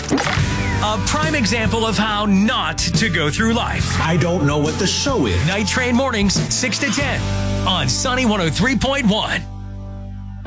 A prime example of how not to go through life. I don't know what the show is. Night Train mornings, 6 to 10 on Sunny 103.1.